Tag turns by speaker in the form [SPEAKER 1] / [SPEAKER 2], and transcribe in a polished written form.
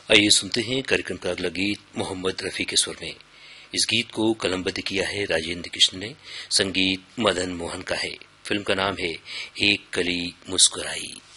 [SPEAKER 1] आइए सुनते हैं कार्यक्रम का अगला गीत मोहम्मद रफी के स्वर में। इस गीत को कलमबद्ध किया है राजेंद्र कृष्ण ने, संगीत मदन मोहन का है। फिल्म का नाम है एक कली मुस्कुराई।